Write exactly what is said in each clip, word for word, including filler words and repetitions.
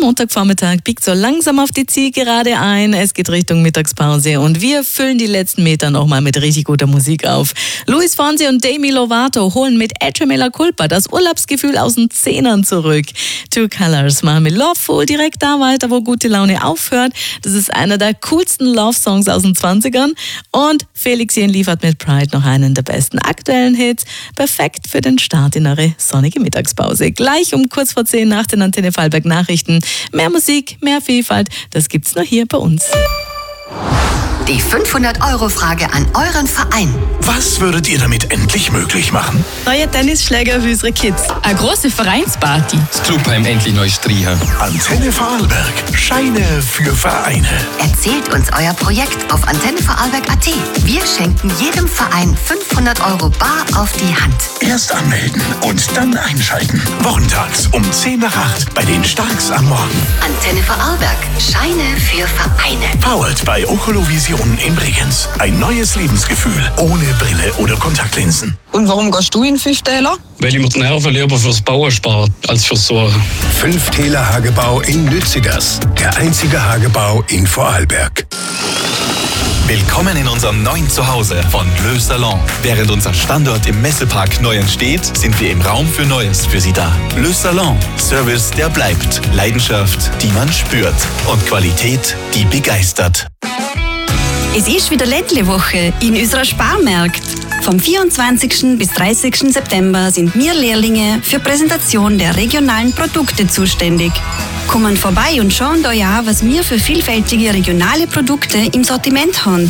Montagvormittag biegt so langsam auf die Zielgerade ein. Es geht Richtung Mittagspause und wir füllen die letzten Meter nochmal mit richtig guter Musik auf. Luis Fonsi und Demi Lovato holen mit Edge Mela Culpa das Urlaubsgefühl aus den Zehnern zurück. Two Colors machen mit Loveful direkt da weiter, wo gute Laune aufhört. Das ist einer der coolsten Love-Songs aus den zwanzigern. Und Felix Jähn liefert mit Pride noch einen der besten aktuellen Hits. Perfekt für den Start in eure sonnige Mittagspause. Gleich um kurz vor zehn nach den Antenne Vorarlberg Nachrichten. Mehr Musik, mehr Vielfalt, das gibt's nur hier bei uns. Die fünfhundert-Euro-Frage an euren Verein. Was würdet ihr damit endlich möglich machen? Neue Tennisschläger für unsere Kids. Eine große Vereinsparty. Das Clubheim endlich neu streichen. Antenne Vorarlberg. Scheine für Vereine. Erzählt uns euer Projekt auf antenne vorarlberg punkt at. Wir schenken jedem Verein fünfhundert Euro bar auf die Hand. Erst anmelden und dann einschalten. Wochentags um zehn nach acht bei den Starks am Morgen. Antenne Vorarlberg. Scheine für Vereine. Powered bei Okolovision in Bregenz. Ein neues Lebensgefühl ohne Brille oder Kontaktlinsen. Und warum gehst du in Fünftäler? Weil ich mir die Nerven lieber fürs Bauen spare, als fürs Sorgen. Fünftäler Hagebau in Lützigers. Der einzige Hagebau in Vorarlberg. Willkommen in unserem neuen Zuhause von Le Salon. Während unser Standort im Messepark neu entsteht, sind wir im Raum für Neues für Sie da. Le Salon. Service, der bleibt. Leidenschaft, die man spürt. Und Qualität, die begeistert. Es ist wieder Ländle-Woche in unserer Sparmärkt. Vom vierundzwanzigsten bis dreißigsten September sind wir Lehrlinge für Präsentation der regionalen Produkte zuständig. Kommen vorbei und schauen euch an, was wir für vielfältige regionale Produkte im Sortiment haben.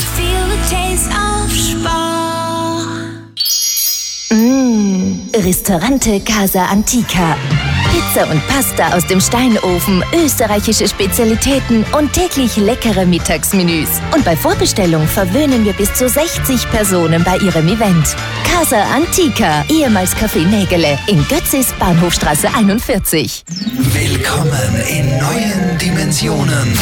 Mmh, Ristorante Casa Antica. Pizza und Pasta aus dem Steinofen, österreichische Spezialitäten und täglich leckere Mittagsmenüs. Und bei Vorbestellung verwöhnen wir bis zu sechzig Personen bei ihrem Event. Casa Antica, ehemals Café Nägele, in Götzis, Bahnhofstraße einundvierzig. Willkommen in neuen Dimensionen.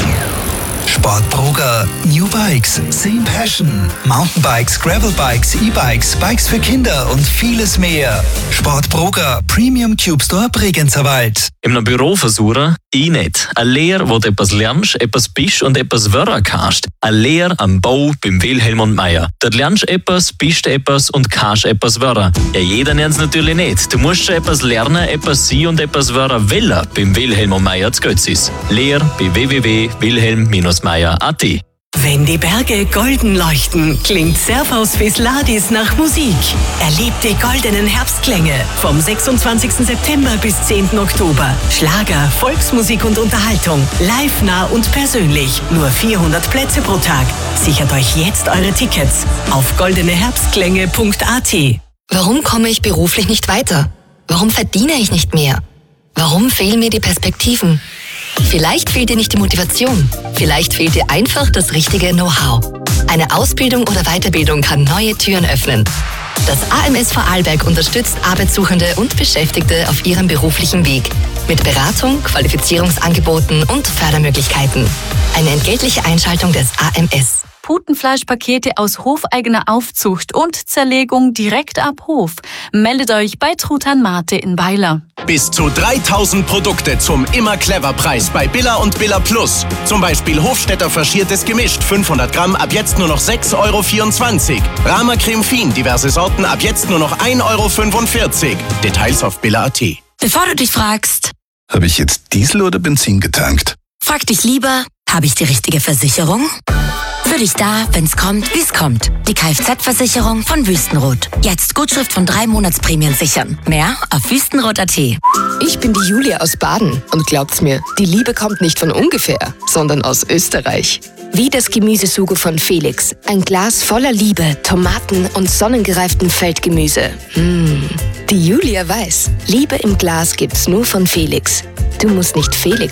Sportbroker, New Bikes, Same Passion, Mountainbikes, Gravelbikes, E-Bikes, Bikes für Kinder und vieles mehr. Sportbroker, Premium Cube Store Bregenzerwald. In einem Büro versuchen, ich nicht. Eine Lehre, wo du etwas lernst, etwas bist und etwas werden kannst. Eine Lehre am Bau beim Wilhelm und Meier. Dort lernst du etwas, bist etwas und kannst etwas werden. Ja, jeder lernt es natürlich nicht. Du musst schon etwas lernen, etwas sein und etwas werden wollen beim Wilhelm und Meier zu Götzis. Lehre bei w w w punkt wilhelm Bindestrich meier punkt at. Wenn die Berge golden leuchten, klingt Servus Visladis nach Musik. Erlebt die goldenen Herbstklänge vom sechsundzwanzigsten September bis zehnten Oktober. Schlager, Volksmusik und Unterhaltung. Live, nah und persönlich. Nur vierhundert Plätze pro Tag. Sichert euch jetzt eure Tickets auf goldene herbstklänge punkt at. Warum komme ich beruflich nicht weiter? Warum verdiene ich nicht mehr? Warum fehlen mir die Perspektiven? Vielleicht fehlt dir nicht die Motivation. Vielleicht fehlt dir einfach das richtige Know-how. Eine Ausbildung oder Weiterbildung kann neue Türen öffnen. Das A M S Vorarlberg unterstützt Arbeitssuchende und Beschäftigte auf ihrem beruflichen Weg. Mit Beratung, Qualifizierungsangeboten und Fördermöglichkeiten. Eine entgeltliche Einschaltung des A M S. Putenfleischpakete aus hofeigener Aufzucht und Zerlegung direkt ab Hof. Meldet euch bei Truthahn Mate in Weiler. Bis zu dreitausend Produkte zum Immer-Clever-Preis bei Billa und Billa Plus. Zum Beispiel Hofstädter faschiertes Gemischt, fünfhundert Gramm, ab jetzt nur noch sechs Euro vierundzwanzig. Rama Creme Fin, diverse Sorten, ab jetzt nur noch ein Euro fünfundvierzig. Details auf billa punkt at. Bevor du dich fragst, Habe ich jetzt Diesel oder Benzin getankt? frag dich lieber, habe ich die richtige Versicherung? Für dich da, wenn's kommt, wie's kommt. Die Kfz-Versicherung von Wüstenrot. Jetzt Gutschrift von drei Monatsprämien sichern. Mehr auf wüstenrot punkt at. Ich bin die Julia aus Baden und glaubt's mir, die Liebe kommt nicht von ungefähr, sondern aus Österreich. Wie das Gemüsesugo von Felix. Ein Glas voller Liebe, Tomaten und sonnengereiftem Feldgemüse. Mmh. Die Julia weiß, Liebe im Glas gibt's nur von Felix. Du musst nicht Felix